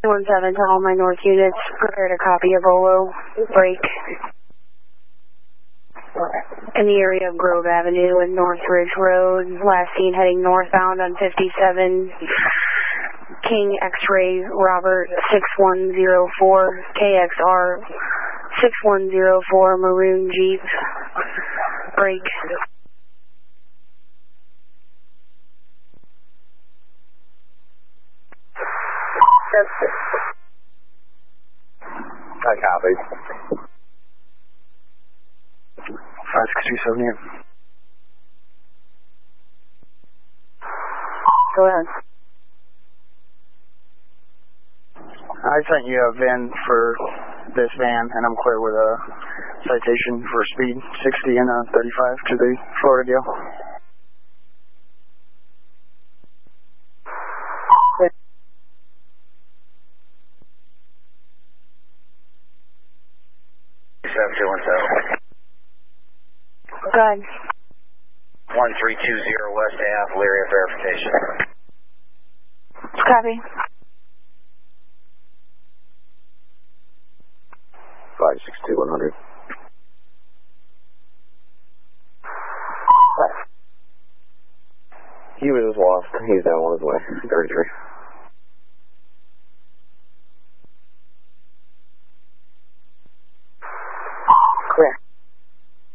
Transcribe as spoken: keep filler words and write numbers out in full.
one seven to all my north units, prepare to copy a Volo break in the area of Grove Avenue and North Ridge Road. Last seen heading northbound on fifty-seven. King X-Ray Robert six one zero four, K X R six one zero four, maroon Jeep, break. I copy. five six three seven here. Go ahead. I sent you a V I N for this van, and I'm clear with a citation for speed sixty and a thirty-five to the Florida deal. seven two one seven. Go ahead. one three two zero West Ave, Lyria verification. Copy. five six two one hundred. He was just lost. He's down on his way. thirty-three.